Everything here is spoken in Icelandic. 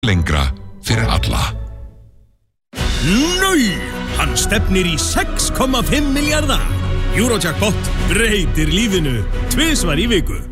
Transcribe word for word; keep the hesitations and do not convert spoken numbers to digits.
lengra fyrir alla. Nau, hann stefnir í sex komma fimm milljarða. Eurojackpot breytir lífinu tvisvar í viku.